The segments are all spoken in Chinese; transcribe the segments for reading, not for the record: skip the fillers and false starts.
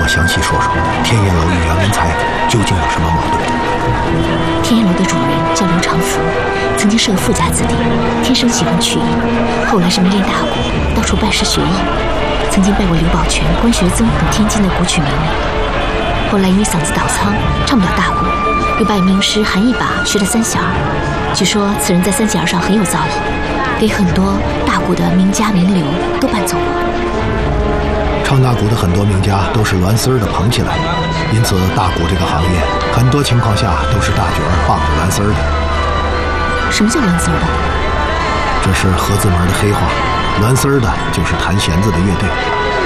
详细说说天焰楼与袁文才究竟有什么矛盾？ 天焰楼的主人叫刘长福，曾经是个富家子弟，天生喜欢曲艺，后来是迷恋大鼓，到处拜师学艺，曾经拜过刘宝全、关学增等天津的古曲名伶。后来因为嗓子倒仓，唱不了大鼓，又拜名师韩一把学了三弦。据说此人在三弦上很有造诣，给很多大鼓的名家名流都伴奏过。 唱大鼓的很多名家都是栾丝儿的捧起来，因此大鼓这个行业很多情况下都是大角儿傍着栾丝儿的。 什么叫栾丝儿的？ 这是河字门的黑话，栾丝儿的就是弹弦子的乐队。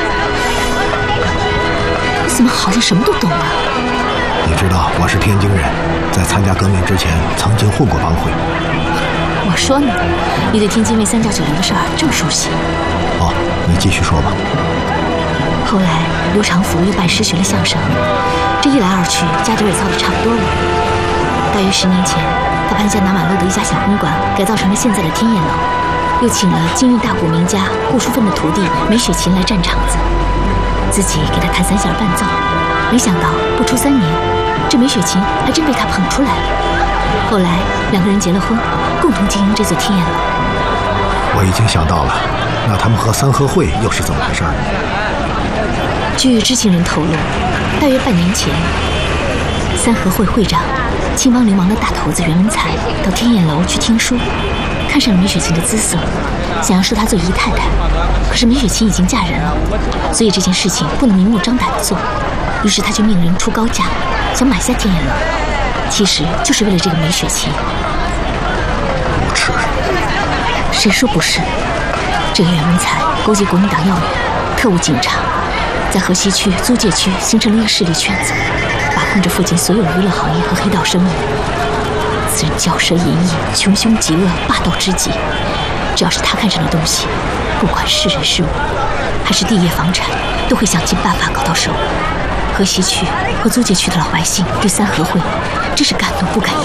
你怎么好像什么都懂啊？ 你知道我是天津人，在参加革命之前曾经混过帮会。 我说呢，你对天津卫三教九流的事儿这么熟悉。 哦，你继续说吧。 后来刘长福又拜师学了相声，这一来二去，家底也操得差不多了。大约10年前，他盘下南马路的一家小公馆，改造成了现在的天焰楼，又请了京韵大鼓名家顾淑芬的徒弟梅雪琴来占场子，自己给他弹三弦伴奏。没想到不出3年，这梅雪琴还真被他捧出来了。后来2个人结了婚，共同经营这座天焰楼。 我已经想到了，那他们和三合会又是怎么回事？ 据知情人透露，大约半年前，三合会会长青帮流氓的大头子袁文才到天焰楼去听书，看上了梅雪琴的姿色，想要收她做姨太太。可是梅雪琴已经嫁人了，所以这件事情不能明目张胆地做。于是他就命人出高价，想买下天焰楼，其实就是为了这个梅雪琴。 无耻！ 谁说不是？这个袁文才勾结国民党要员、特务警察，在河西区、租界区形成了一个势力圈子，把控着附近所有娱乐行业和黑道生意。此人骄奢淫逸、穷凶极恶、霸道之极，只要是他看上的东西，不管是人是物，还是地业房产，都会想尽办法搞到手。河西区和租界区的老百姓对三合会真是敢怒不敢言。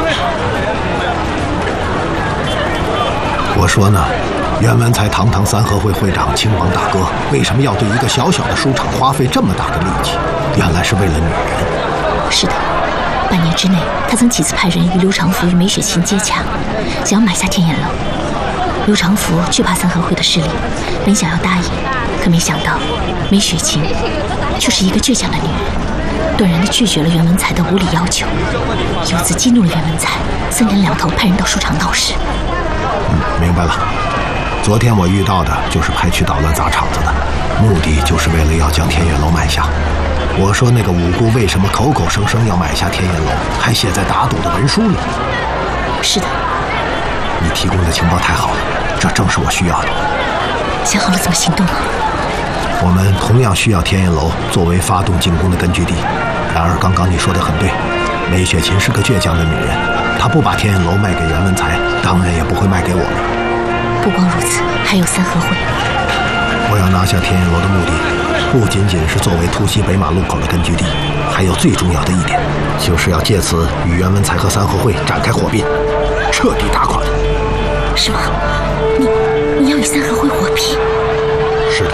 我说呢，袁文才堂堂三合会会长、青帮大哥，为什么要对一个小小的书场花费这么大的力气？原来是为了女人。 是的，半年之内，他曾几次派人与刘长福与梅雪琴接洽，想要买下天焰楼。刘长福惧怕三合会的势力，本想要答应，可没想到梅雪琴却是一个倔强的女人，断然地拒绝了袁文才的无理要求，由此激怒了袁文才，3天2头派人到书场闹事。 明白了。昨天我遇到的就是派去捣乱砸场子的，目的就是为了要将天焰楼买下。我说那个五姑为什么口口声声要买下天焰楼，还写在打赌的文书里？ 是的。 你提供的情报太好了，这正是我需要的。 想好了怎么行动吗？ 我们同样需要天焰楼作为发动进攻的根据地。然而刚刚你说的很对，梅雪琴是个倔强的女人，她不把天焰楼卖给袁文才，当然也不会卖给我们。 不光如此，还有三合会。 我要拿下天焰楼的目的，不仅仅是作为突袭北马路口的根据地，还有最重要的一点，就是要借此与袁文才和三合会展开火并，彻底打垮他。 是吗？你要与三合会火拼？ 是的。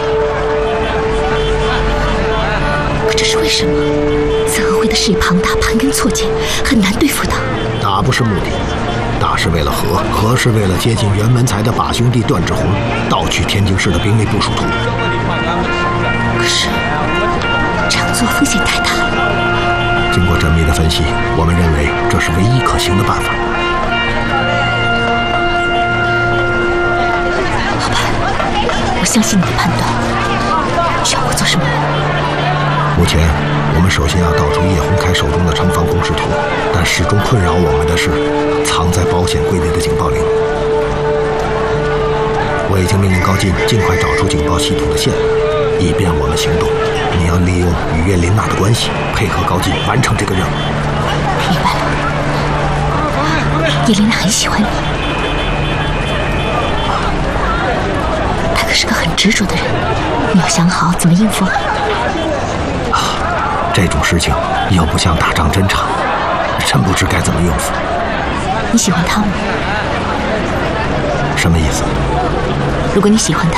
可这是为什么？三合会的势力庞大，盘根错节，很难对付的。 打不是目的，打是为了和，和是为了接近袁文才的把兄弟段志宏，盗取天津市的兵力部署图。 可是这样做风险太大了。 经过缜密的分析，我们认为这是唯一可行的办法。 好吧，我相信你的判断。需要我做什么？ 目前我们首先要盗出叶洪开手中的城防工事图，但始终困扰我们的是藏在保险柜内的警报铃。我已经命令高进尽快找出警报系统的线路，以便我们行动。你要利用与叶琳娜的关系，配合高进完成这个任务。 明白了。叶琳娜很喜欢你，她可是个很执着的人，你要想好怎么应付。 这种事情又不像打仗侦察，真不知该怎么应付。 你喜欢他吗？ 什么意思？ 如果你喜欢他，